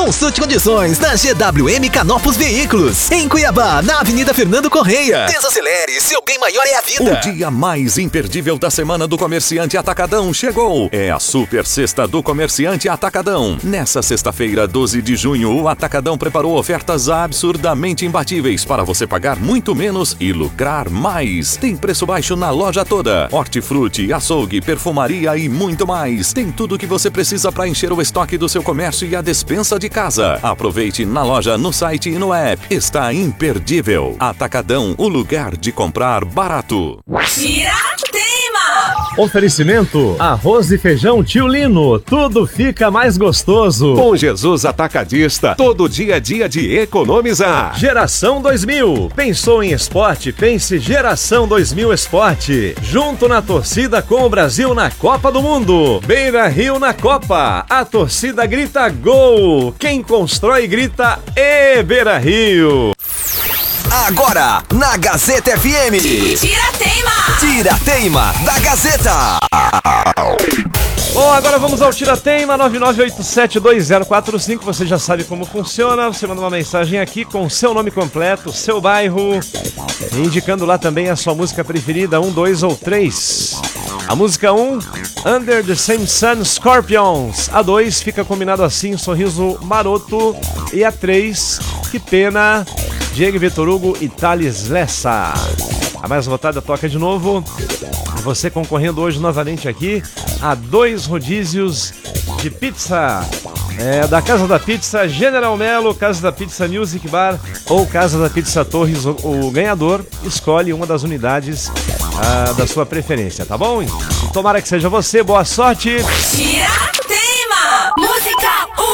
Consulte condições na GWM Canopus Veículos. Em Cuiabá, na Avenida Fernando Correia. Desacelere, seu bem maior é a vida. O dia mais imperdível da semana do Comerciante Atacadão chegou. É a Super Sexta do Comerciante Atacadão. Nessa sexta-feira, 12 de junho, o Atacadão preparou ofertas absurdamente imbatíveis para você pagar muito menos e lucrar mais. Tem preço baixo na loja toda. Hortifruti, açougue, perfumaria e muito mais. Tem tudo o que você precisa para encher o estoque do seu comércio e a despensa de casa. Aproveite na loja, no site e no app. Está imperdível. Atacadão, o lugar de comprar barato. Oferecimento: arroz e feijão Tio Lino. Tudo fica mais gostoso. Com Jesus Atacadista, todo dia é dia de economizar. Geração 2000. Pensou em esporte? Pense Geração 2000 Esporte. Junto na torcida com o Brasil na Copa do Mundo. Beira Rio na Copa. A torcida grita gol. Quem constrói grita Beira Rio. Agora, na Gazeta FM. Tira-teima da Gazeta. Bom, agora vamos ao Tira-teima 99872045. Você já sabe como funciona. Você manda uma mensagem aqui com o seu nome completo, seu bairro, indicando lá também a sua música preferida, 1, 2 ou 3. A música 1, Under the Same Sun, Scorpions. A 2, fica combinado assim, Sorriso Maroto. E a 3, Que Pena, Diego Vitor Hugo e Thales Lessa. A mais votada toca de novo. Você concorrendo hoje novamente aqui a 2 rodízios de pizza da Casa da Pizza General Melo, Casa da Pizza Music Bar ou Casa da Pizza Torres. O ganhador escolhe uma das unidades da sua preferência, tá bom? Tomara que seja você, boa sorte.